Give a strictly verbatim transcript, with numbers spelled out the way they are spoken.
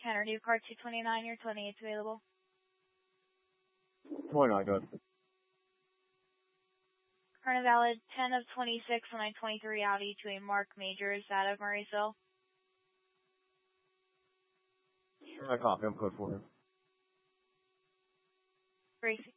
Kennedy, car two twenty-nine, your twenty-eight's available. twenty-nine, good. Current valid ten of twenty-six on a twenty-three Audi to a Mark Majors out of Murraysville. Sure, I copy. I'm code for him. Gracie.